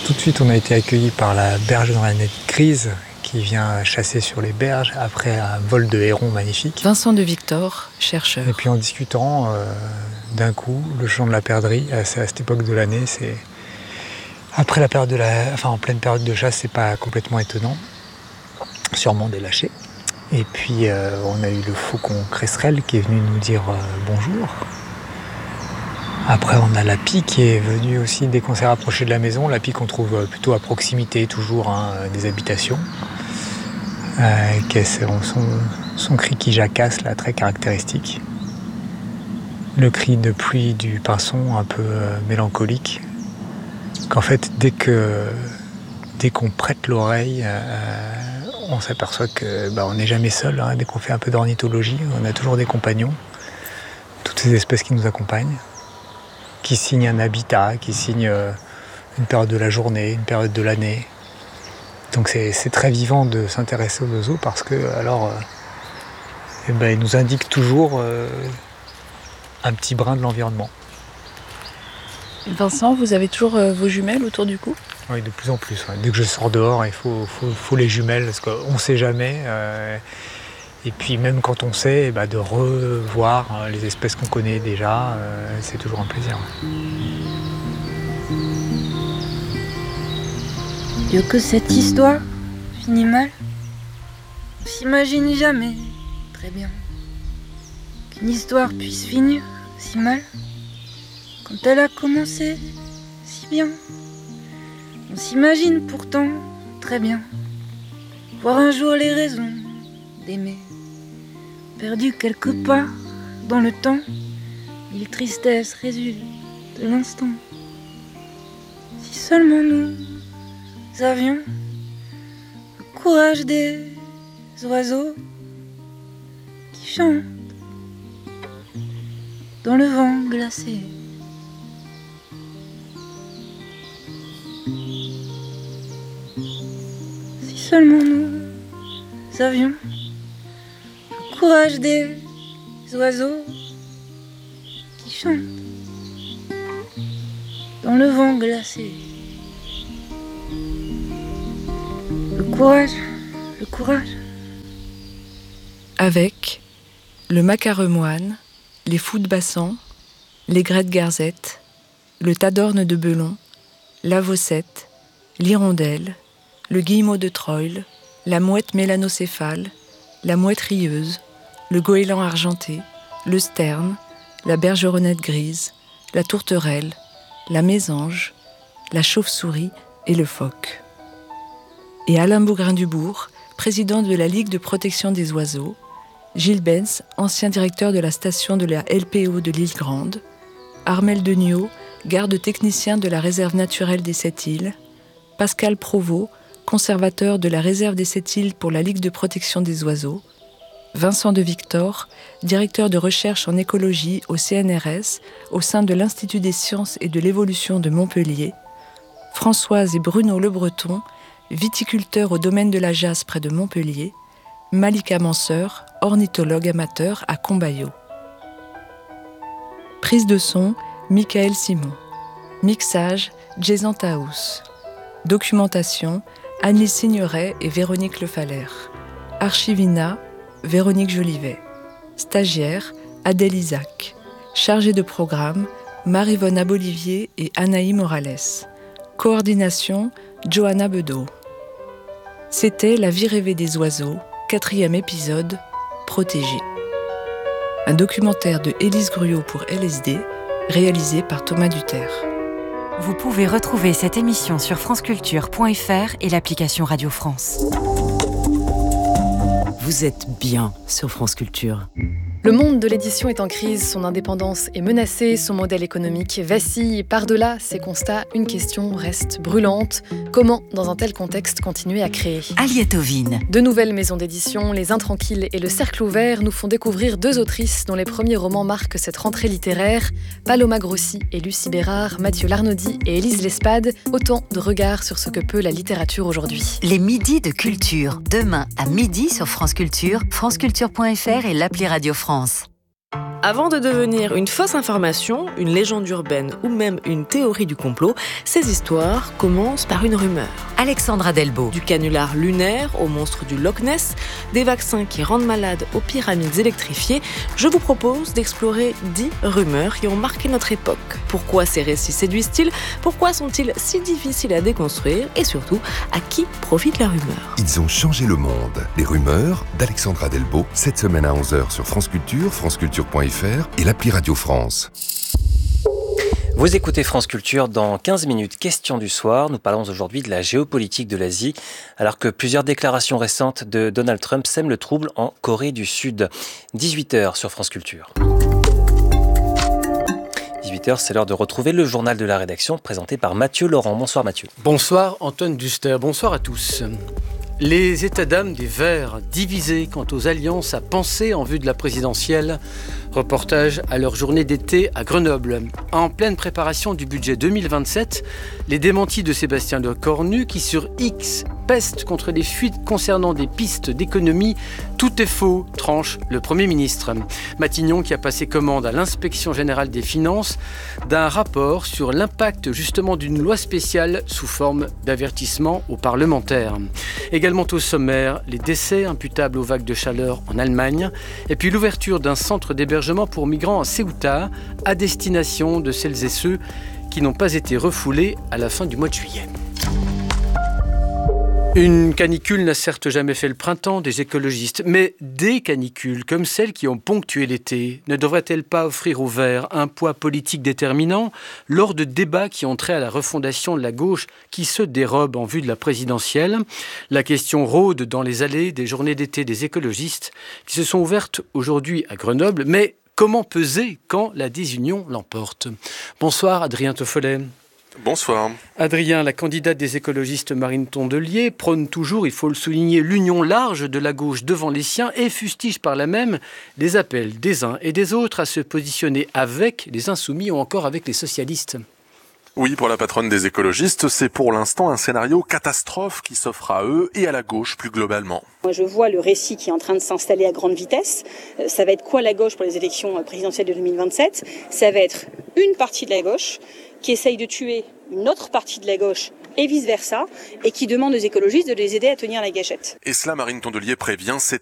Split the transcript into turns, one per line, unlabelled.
Tout de suite, on a été accueillis par la bergeronnette grise qui vient chasser sur les berges après un vol de hérons magnifique.
Vincent de Victor, chercheur.
Et puis en discutant, d'un coup, le chant de la perdrix, c'est à cette époque de l'année, c'est après la période en pleine période de chasse, c'est pas complètement étonnant, sûrement des lâchers. Et puis on a eu le faucon cresserelle qui est venu nous dire bonjour. Après, on a la pie qui est venue aussi dès qu'on s'est rapproché de la maison. La pie qu'on trouve plutôt à proximité, toujours des habitations. Son cri qui jacasse, là, très caractéristique. Le cri de pluie du pinson, un peu mélancolique. Qu'en fait, dès qu'on prête l'oreille, on s'aperçoit qu'on n'est jamais seul. Dès qu'on fait un peu d'ornithologie, on a toujours des compagnons. Toutes ces espèces qui nous accompagnent, qui signent un habitat, qui signent une période de la journée, une période de l'année. Donc c'est très vivant de s'intéresser aux oiseaux parce que ils nous indiquent toujours un petit brin de l'environnement.
Vincent, vous avez toujours vos jumelles autour du cou ?
Oui, de plus en plus. Ouais. Dès que je sors dehors, il faut les jumelles parce qu'on ne sait jamais. Et puis même quand on sait, de revoir les espèces qu'on connaît déjà, c'est toujours un plaisir.
Dieu, que cette histoire finit mal. On s'imagine jamais très bien qu'une histoire puisse finir si mal. Quand elle a commencé si bien, on s'imagine pourtant très bien voir un jour les raisons d'aimer. Perdu quelque part dans le temps, mille tristesses résultent de l'instant. Si seulement nous avions le courage des oiseaux qui chantent dans le vent glacé. Si seulement nous avions le courage des oiseaux qui chantent dans le vent glacé. Le courage.
Avec le macaremoine, les fous de bassan, les grès de garzette, le tadorne de belon, la vossette, l'hirondelle, le guillemot de Troil, la mouette mélanocéphale, la mouette rieuse, le goéland argenté, le sterne, la bergeronnette grise, la tourterelle, la mésange, la chauve-souris et le phoque. Et Alain Bougrain-Dubourg, président de la Ligue de protection des oiseaux, Gilles Benz, ancien directeur de la station de la LPO de l'Île Grande, Armel Deniau, garde technicien de la réserve naturelle des Sept-Îles, Pascal Provost, conservateur de la réserve des Sept-Îles pour la Ligue de protection des oiseaux, Vincent de Victor, directeur de recherche en écologie au CNRS au sein de l'Institut des sciences et de l'évolution de Montpellier, Françoise et Bruno Le Breton, viticulteurs au domaine de la Jasse près de Montpellier, Malika Manseur, ornithologue amateur à Combayeau. Prise de son, Michael Simon. Mixage, Jason Taous. Documentation, Annie Signeret et Véronique Lefalaire. Archivina, Véronique Jolivet. Stagiaire, Adèle Isaac. Chargée de programme, Marie-Vonne Abolivier et Anaï Morales. Coordination, Johanna Bedeau. C'était La vie rêvée des oiseaux, 4e épisode, Protégé. Un documentaire de Élise Gruot pour LSD, réalisé par Thomas Duterre.
Vous pouvez retrouver cette émission sur franceculture.fr et l'application Radio France. Vous êtes bien sur France Culture.
Le monde de l'édition est en crise, son indépendance est menacée, son modèle économique vacille. Par-delà ces constats, une question reste brûlante. Comment, dans un tel contexte, continuer à créer ?
Aliette Ovine.
De nouvelles maisons d'édition, Les Intranquilles et Le Cercle Ouvert, nous font découvrir 2 autrices dont les premiers romans marquent cette rentrée littéraire. Paloma Grossi et Lucie Bérard, Mathieu Larnaudy et Élise Lespade, autant de regards sur ce que peut la littérature aujourd'hui.
Les midis de culture, demain à midi sur France Culture, franceculture.fr et l'appli Radio France.
Avant de devenir une fausse information, une légende urbaine ou même une théorie du complot, ces histoires commencent par une rumeur.
Alexandra Delbo.
Du canular lunaire au monstre du Loch Ness, des vaccins qui rendent malades aux pyramides électrifiées, je vous propose d'explorer 10 rumeurs qui ont marqué notre époque. Pourquoi ces récits séduisent-ils ? Pourquoi sont-ils si difficiles à déconstruire ? Et surtout, à qui profite la rumeur ?
Ils ont changé le monde. Les rumeurs d'Alexandra Delbo, cette semaine à 11h sur France Culture, franceculture.fr et l'appli Radio France.
Vous écoutez France Culture. Dans 15 minutes, question du soir. Nous parlons aujourd'hui de la géopolitique de l'Asie, alors que plusieurs déclarations récentes de Donald Trump sèment le trouble en Corée du Sud. 18h sur France Culture. 18h, c'est l'heure de retrouver le journal de la rédaction présenté par Mathieu Laurent. Bonsoir Mathieu.
Bonsoir Antoine Duster, bonsoir à tous. Les états d'âme des Verts, divisés quant aux alliances à penser en vue de la présidentielle. Reportage à leur journée d'été à Grenoble. En pleine préparation du budget 2027, les démentis de Sébastien Lecornu qui sur X peste contre les fuites concernant des pistes d'économie. Tout est faux, tranche le Premier ministre. Matignon qui a passé commande à l'Inspection générale des finances d'un rapport sur l'impact justement d'une loi spéciale sous forme d'avertissement aux parlementaires. Également au sommaire, les décès imputables aux vagues de chaleur en Allemagne et puis l'ouverture d'un centre d'hébergement pour migrants à Ceuta à destination de celles et ceux qui n'ont pas été refoulés à la fin du mois de juillet. Une canicule n'a certes jamais fait le printemps des écologistes, mais des canicules comme celles qui ont ponctué l'été ne devraient-elles pas offrir aux Verts un poids politique déterminant lors de débats qui ont trait à la refondation de la gauche qui se dérobe en vue de la présidentielle ? La question rôde dans les allées des journées d'été des écologistes qui se sont ouvertes aujourd'hui à Grenoble, mais comment peser quand la désunion l'emporte ? Bonsoir Adrien Toffolet.
Bonsoir.
Adrien, la candidate des écologistes Marine Tondelier prône toujours, il faut le souligner, l'union large de la gauche devant les siens et fustige par là même les appels des uns et des autres à se positionner avec les insoumis ou encore avec les socialistes.
Oui, pour la patronne des écologistes, c'est pour l'instant un scénario catastrophe qui s'offre à eux et à la gauche plus globalement.
Moi, je vois le récit qui est en train de s'installer à grande vitesse. Ça va être quoi la gauche pour les élections présidentielles de 2027 ? Ça va être une partie de la gauche qui essaye de tuer une autre partie de la gauche et vice-versa, et qui demande aux écologistes de les aider à tenir la gâchette.
Et cela, Marine Tondelier prévient, c'est